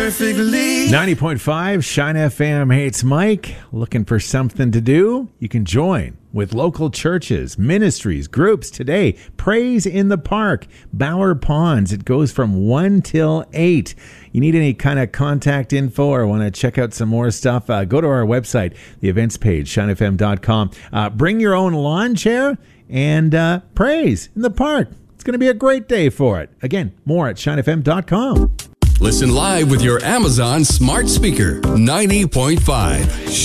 perfectly. 90.5 Shine FM. Hey, it's Mike. Looking for something to do? You can join with local churches, ministries, groups today. Praise in the Park, Ballard Ponds. It goes from 1 till 8. You need any kind of contact info or want to check out some more stuff, go to our website, the events page, shinefm.com. Bring your own lawn chair and praise in the park. It's going to be a great day for it. Again, more at shinefm.com. Listen live with your Amazon smart speaker. 90.5